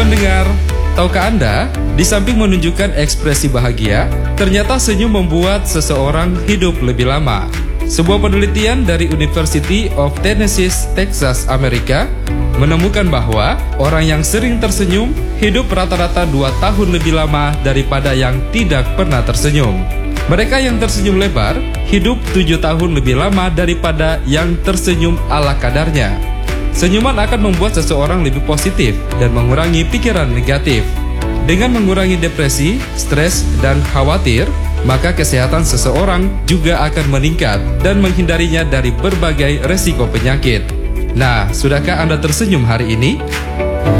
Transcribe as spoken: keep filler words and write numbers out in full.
pendengar, tahukah Anda, di samping menunjukkan ekspresi bahagia, ternyata senyum membuat seseorang hidup lebih lama. Sebuah penelitian dari University of Tennessee, Texas, Amerika, menemukan bahwa orang yang sering tersenyum hidup rata-rata dua tahun lebih lama daripada yang tidak pernah tersenyum. Mereka yang tersenyum lebar hidup tujuh tahun lebih lama daripada yang tersenyum ala kadarnya. Senyuman akan membuat seseorang lebih positif dan mengurangi pikiran negatif. Dengan mengurangi depresi, stres, dan khawatir, maka kesehatan seseorang juga akan meningkat dan menghindarinya dari berbagai resiko penyakit. Nah, sudahkah Anda tersenyum hari ini?